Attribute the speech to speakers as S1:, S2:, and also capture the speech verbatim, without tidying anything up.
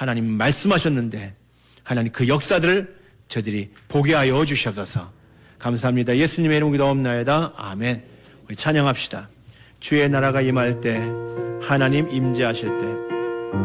S1: 하나님 말씀하셨는데 하나님 그 역사들을 저들이 보게 하여 주시옵소서. 감사합니다. 예수님의 이름으로 기도하옵나이다. 아멘. 우리 찬양합시다. 주의 나라가 임할 때, 하나님 임재하실 때